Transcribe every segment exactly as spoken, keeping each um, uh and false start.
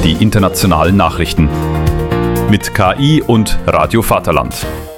die internationalen Nachrichten. Mit K I und Radio Vaterland.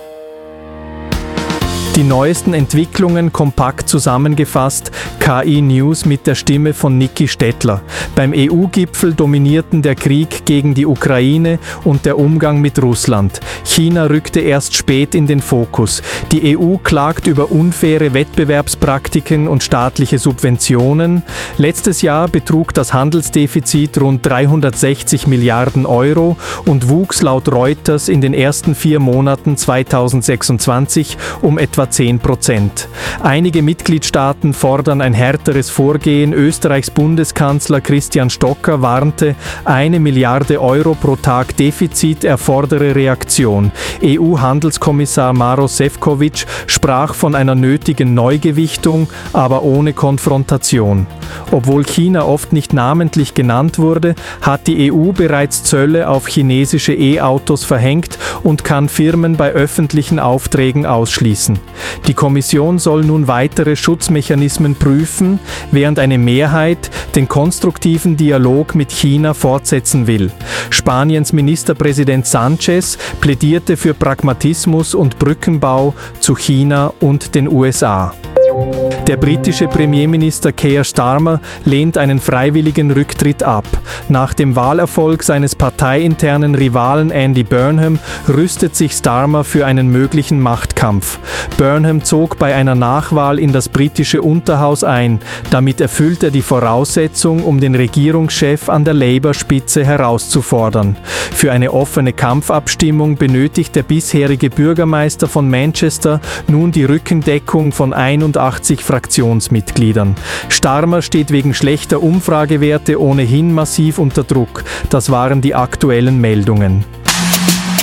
Die neuesten Entwicklungen kompakt zusammengefasst, K I-News mit der Stimme von Niki Stettler. Beim E U-Gipfel dominierten der Krieg gegen die Ukraine und der Umgang mit Russland. China rückte erst spät in den Fokus. Die E U klagt über unfaire Wettbewerbspraktiken und staatliche Subventionen. Letztes Jahr betrug das Handelsdefizit rund dreihundertsechzig Milliarden Euro und wuchs laut Reuters in den ersten vier Monaten zweitausendsechsundzwanzig um etwa zehn Prozent. Einige Mitgliedstaaten fordern ein härteres Vorgehen. Österreichs Bundeskanzler Christian Stocker warnte, eine Milliarde Euro pro Tag Defizit erfordere Reaktion. E U-Handelskommissar Maroš Šefčovič sprach von einer nötigen Neugewichtung, aber ohne Konfrontation. Obwohl China oft nicht namentlich genannt wurde, hat die E U bereits Zölle auf chinesische E-Autos verhängt und kann Firmen bei öffentlichen Aufträgen ausschließen. Die Kommission soll nun weitere Schutzmechanismen prüfen, während eine Mehrheit den konstruktiven Dialog mit China fortsetzen will. Spaniens Ministerpräsident Sánchez plädierte für Pragmatismus und Brückenbau zu China und den U S A. Der britische Premierminister Keir Starmer lehnt einen freiwilligen Rücktritt ab. Nach dem Wahlerfolg seines parteiinternen Rivalen Andy Burnham rüstet sich Starmer für einen möglichen Machtkampf. Burnham zog bei einer Nachwahl in das britische Unterhaus ein. Damit erfüllt er die Voraussetzung, um den Regierungschef an der Labour-Spitze herauszufordern. Für eine offene Kampfabstimmung benötigt der bisherige Bürgermeister von Manchester nun die Rückendeckung von einundachtzig Fraktionsmitgliedern. Starmer steht wegen schlechter Umfragewerte ohnehin massiv unter Druck. Das waren die aktuellen Meldungen.